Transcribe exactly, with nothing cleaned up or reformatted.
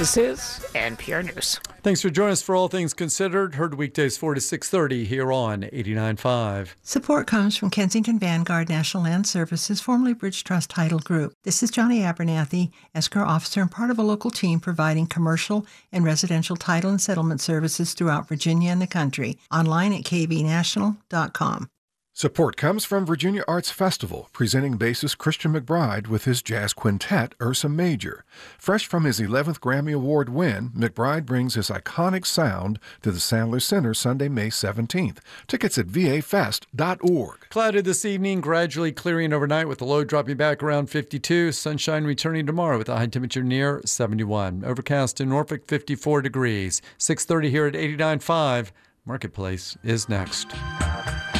This is N P R News. Thanks for joining us for All Things Considered. Heard weekdays four to six thirty here on eighty-nine point five. Support comes from Kensington Vanguard National Land Services, formerly Bridge Trust Title Group. This is Johnny Abernathy, escrow officer and part of a local team providing commercial and residential title and settlement services throughout Virginia and the country. Online at k v national dot com. Support comes from Virginia Arts Festival, presenting bassist Christian McBride with his jazz quintet, Ursa Major. Fresh from his eleventh Grammy Award win, McBride brings his iconic sound to the Sandler Center Sunday, May seventeenth. Tickets at v a fest dot org. Cloudy this evening, gradually clearing overnight with the low dropping back around fifty-two. Sunshine returning tomorrow with a high temperature near seventy-one. Overcast in Norfolk, fifty-four degrees. six thirty here at eighty-nine point five. Marketplace is next.